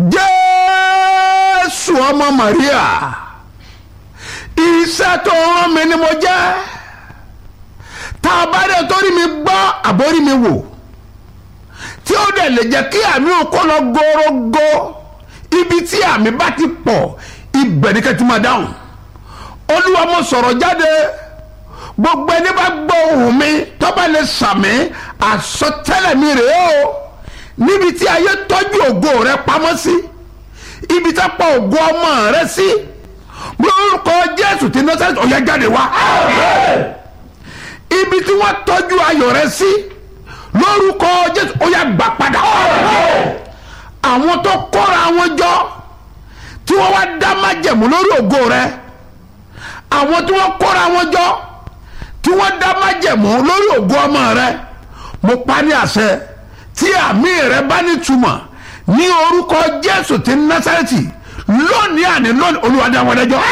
Jésù ọmọ Màríà, iṣẹ́ tó rán mi ni mo jẹ́. Tá a bá dé torí mi gbọ́ àbórí mi wò, tí ó dẹ̀ lè jẹ́ kí àmì òkú lọ gọ́rọ́gọ́, ibi tí àmì bá ti pọ̀ ibẹ̀ ni kẹ́tì máa dáhùn. Olúwa mo sọ̀rọ̀ jáde, gbogbo ẹni bá gbọ́ ohùn mi tó bá lè sàmì, àsọtẹ́lẹ̀ mi rèé o. Níbi tí ayé tọ́jú ògo rẹ pamọ́ sí, ibi tá pa ògo ọmọ rẹ sí, lórúkọ Jésù ti Násárẹ́tì ó yá jáde wá. Ibi tí wọ́n tọ́jú ayọ̀ rẹ sí, lórúkọ Jésù ó yá gbà padà. Àwọn tó kóra wọn jọ tí wọ́n wá dá májẹ̀mú lórí ògo rẹ, àwọn tí wọ́n kóra wọn jọ tí wọ́n dá májẹ̀mú lórí ògo ọmọ rẹ, mo pa ní àṣẹ, tí àmì rẹ bá ní túmọ̀ ní orúkọ Jésù ti Násárẹ́tì, lónìí àní lónìí Olúwa dá wọn lẹ́jọ́,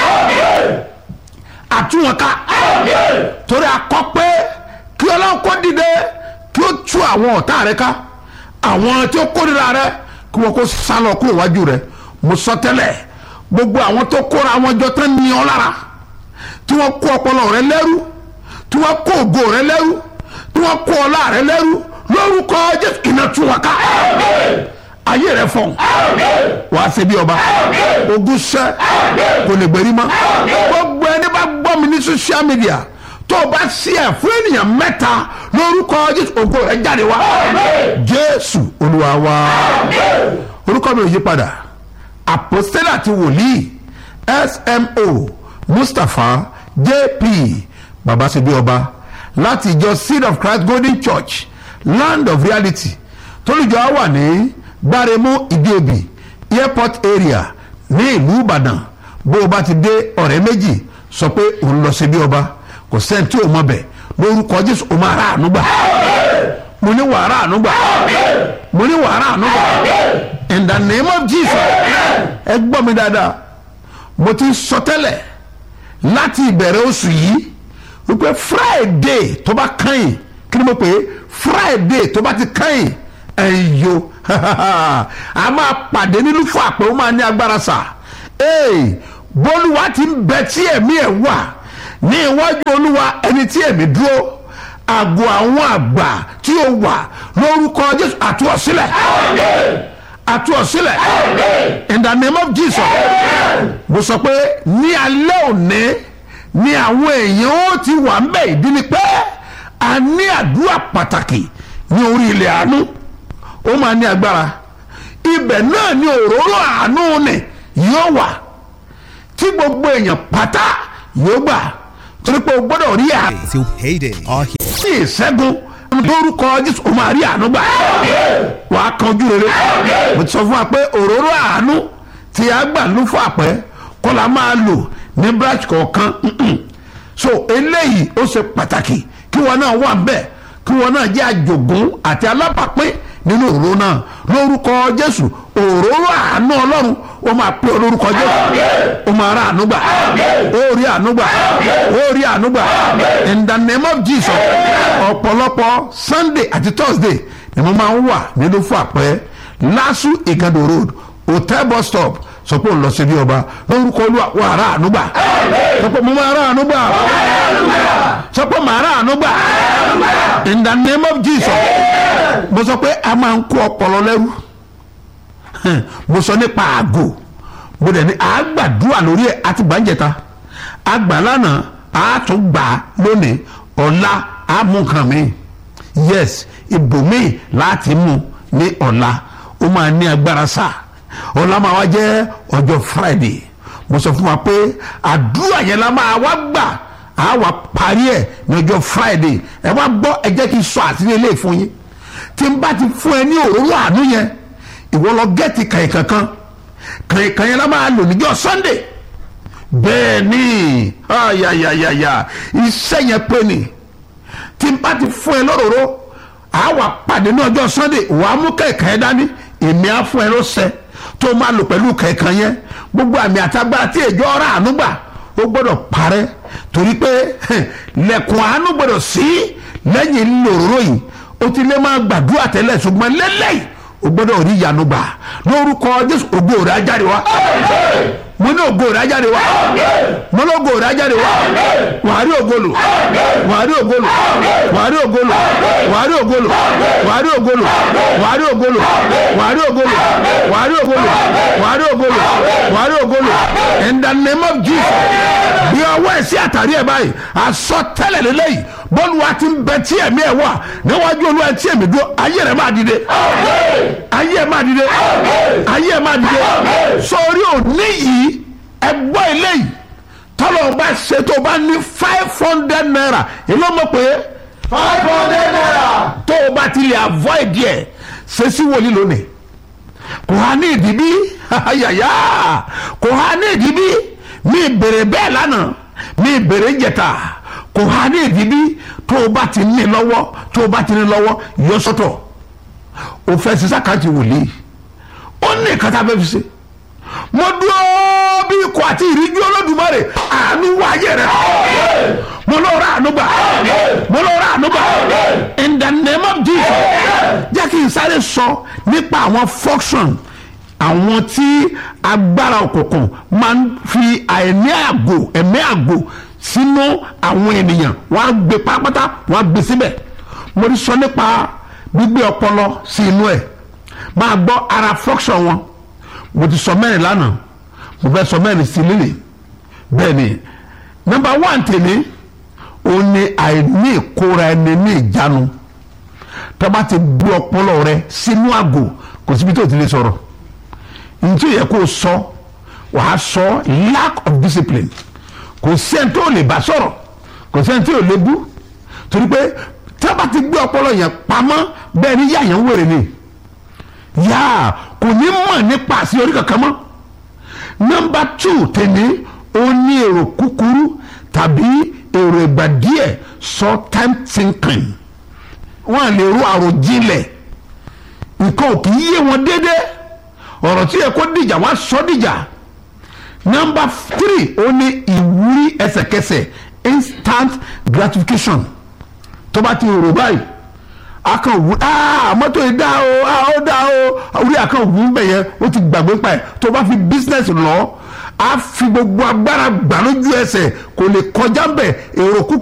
àtúwọn ká, torí akọ pé kí Ọlọ́run kó dìde kí ó tú àwọn ọ̀tá rẹ ká, àwọn tí ó kórìíra rẹ kí wọ́n kó sálọ kúrò wájú rẹ. Mo sọ tẹ́lẹ̀, gbogbo àwọn tó kóra wọn jọ tán ní ọ lára, tí wọ́n kó ọpọlọ rẹ lẹ́rú, tí wọ́n kó ògo rẹ lẹ́rú, tí wọ́n kó ọlá rẹ lẹ́rú, lórúkọ Jésù iná tú wọn ká. Ayé rẹ fọ̀n, wàá ṣe bí ọba, ogun ṣẹ́ kò lè gbèrí mọ́. Gbogbo ẹni bá gbọ́ mi ní social media, tó o bá sí ẹ̀ fún ènìyàn mẹ́ta, lórúkọ Jésù ògo rẹ jáde wá. Jésù Olúwa wa. Orúkọ mi ò yí padà, àpòstélà àti wòlíì SMO Mustapha JP Babasibi Ọba, láti ìjọ Seed of Christ Golden Church Land of Reality, tólùjọ wà ní Gbáremú Ìdíòbí Airport area ní ìlú Ìbàdàn. Bó o bá ti dé ọ̀rẹ́ méjì, sọ pé òun lọ sí bí ọba, kò sẹ́ni tí ò mọ̀ bẹ̀. Lórúkọ Jésù o máa rà àánú gbà. Mo ní wàá rà àánú gbà. Mo ní wàá rà àánú gbà. In the name of Jesus. Ẹ gbọ́ mi dáadáa, mo ti sọ tẹ́lẹ̀ láti ìbẹ̀rẹ̀ oṣù yìí wípé Friday tó bá kàn, kí ni mo pè é, Friday tó bá ti kàn, ẹ̀yọ́ a máa pàdé nínú fún àpè, ó máa ní agbára sà. Bólúwa ti ń bẹ tí ẹ̀mí ẹ̀ wà ní iwájú Olúwa ẹni tí ẹ̀mí dúró, àgọ́ àwọn àgbà tí ó wà, lórúkọ Jésù àtú ọ sílẹ̀, àtú ọ sílẹ̀, in the name of Jesus. Mo sọ pé ní alẹ́ òní ni àwọn èèyàn ó ti wà ń bẹ̀. Ìdí ni pé a ní àdúrà pàtàkì ní orí ilẹ̀ àánú, ó máa ní agbára. Ibẹ̀ náà ni òróró àánú ni yóò wà, tí gbogbo èèyàn pátá yóò gbà, torí pé o gbọ́dọ̀ rí àánú sí ìṣẹ́gun. Lórúkọ Jésù o máa rí àánú gbà, wàá kanjú rere. Mo ti sọ fún wa pé òróró àánú tí a gbà ló fún àpẹ́ kọ́ la máa lò ní branch kọ̀ọ̀kan. So eléyìí ó ṣe pàtàkì kí wọn náà wà bẹ́ẹ̀, kí wọn náà jẹ́ àjògún àti alábàápín nínú òróró náà. Lórúkọ Jésù òróró àánú Ọlọ́run ó máa pé olórúkọ Jésù, ó máa rà àánú gbà, ó rí àánú gbà, ó rí àánú gbà, in the name of Jesus. Ọ̀pọ̀lọpọ̀ Sunday àti Thursday ni mo máa ń wà nínú fún àpẹ́ Lásù Ìgàdò road hotel bus stop. Sọ pé òun lọ sí bí ọba, lórúkọ Olúwa wà rà àánú gbà. Sọ pé mo máa rà àánú gbà, sọ pé màá rà àánú gbà, in the name of Jesus. Mo sọ pé a máa ń kó ọpọlọ lẹ́rú. Mo sọ nípa àgò, mo dẹ̀ ní àgbàdúrà lórí ẹ̀ àti gbàǹjẹ̀ta, àgbà lánàá àtúngbà lónìí, ọ̀la àmú nǹkan mi. Yes, ibòmíì láti mú ní ọ̀la, ó máa ní agbára sáà. Ọ̀la máa wá jẹ́ ọjọ́ Friday. Mo sọ fún wa pé àdúrà yẹn la máa wá gbà, á wá parí ẹ̀ ní ọjọ́ Friday. Ẹ wá gbọ́, ẹ jẹ́ kí n sọ àtìlẹ́ ilé fún yín. Tí n bá ti fún ẹ ní òróró àánú yẹn, ìwọ lọ gẹ́ẹ̀tì kàìkàn kan, kàìkàn yẹn la máa lò níjọ́ Sunday. Bẹ́ẹ̀ ni ayayayaya iṣẹ́ yẹn pé ni. Tí n bá ti fún ẹ lóróró, á wá pàdé ní ọjọ́ Sunday, wàá mú kàìkàn yẹn dání, èmi á fún ẹ lọ́sẹ̀ tó máa lò pẹ̀lú kàìkàn yẹn. Gbogbo àmì àtagbára tí èjọ́ ọ̀rá àánú gbà ó gbọ́dọ̀ parẹ́, torí pé lẹ̀kùn àánú gbọ́dọ̀ sí lẹ́yìn òróró yìí. Ó ti lè máa gbàdúrà tẹ́lẹ̀, ṣùgbọ́n lélẹ́yìí o gbọ́dọ̀ rí ìyanu gbà lórúkọ Jésù. ògo rẹ̀ á jáde wá. mo ní ògo rẹ̀ á jáde wá. mo ní ògo rẹ̀ á jáde wá. wàá rí ògo lò. wàá rí ògo lò. wàá rí ògo lò. wàá rí ògo lò. wàá rí ògo lò. wàá rí ògo lò. wàá rí ògo lò. wàá rí ògo lò. wàá rí ògo lò. wàá rí ògo lò. in the name of Jesus. bí ọwọ́ ẹ̀ sí àtàrí ẹ̀ báyìí àsọtẹ́lẹ̀ lélẹ́yìí bọ́ọ̀lù wa ti ń bẹ tí ẹ̀mí ẹ̀ wà níwájú Olúwa tí ẹ̀mí dúró ayé rẹ̀ máa dìde. ayé ẹ̀ máa dìde. ayé ẹ̀ máa dìde. sórí òní yìí ẹgbọ́ eléyìí tọ́lọ̀ bá ṣe tó bá ní 500 naira èló mọ̀ pé 500 naira. tó o bá ti lè avoid ẹ̀ ṣe sí wòlíì lónìí kò há ní ìdíbí ayàyà kò há ní ìdíbí mi bèrè bẹ́ẹ̀ lánàá mi bèrè jẹta kò há ní ìdíbí tó o bá ti ní lọ́wọ́ tó o bá ti ní lọ́wọ́ yọ sọ́tọ̀ o fẹ́ sísá káàtì wòlíì ó ní ìkàtà bẹ́ẹ̀ fi ṣe mo dúró bí ikọ̀ àti ìríjú Olódùmarè àánú wáyé rẹ̀ mo lọ ra àánú gbà mo lọ ra àánú gbà in the name of Jesus. jẹ́ kí n sáré sọ nípa àwọn function àwọn tí agbára òkùnkùn máa ń fi àìní àgò ẹ̀mí àgò sínú àwọn ènìyàn wọ́n á gbé pátápátá wọ́n á gbé síbẹ̀. mo ti sọ nípa gbígbé ọpọlọ sí inú ẹ̀ máa gbọ́ ara function wọn mo ti sọ mẹ́rin lánàá mo fẹ́ sọ mẹ́rin sí lílì bẹ́ẹ̀ ni number 1 tèmi ó ní àìní ìkóra ẹni ní ìjánu tó bá ti gbé ọpọlọ rẹ sínú àgò kò síbi tó ti lè sọ̀rọ̀ ntí ó yẹ kó sọ wàá sọ lack of discipline kò sẹ́ni tó lè bá sọ̀rọ̀ kò sẹ́ni tó lè bú torí pé tó bá ti gbé ọpọlọ yẹn pamọ́ bẹ́ẹ̀ ni yá yẹn ń wèrè ni yá kò ní mọ̀ nípa àṣeyọrí kankan mọ́. number 2 tẹ̀lé ó ní èrò kúkúrú tàbí èrò ìgbà díẹ̀ short time thinking wọ́n lè ro àròjinlẹ̀ nǹkan ò kì í yé wọn déédéé ọ̀rọ̀ tí yẹ kó dìjà wọ́n á sọ dìjà. number 3 ó ní ìwúrí ẹsẹ̀kẹsẹ̀ instant gratification tó bá ti rò báyìí akan wù mọ́tò yìí dá o ó dá o orí akan wù bẹ̀ yẹn ó ti gbàgbé pa ẹ̀ tó bá fi business lọ á fi gbogbo agbára gbà lójú ẹsẹ̀ kò lè kọjá bẹ̀ èrò kúkú.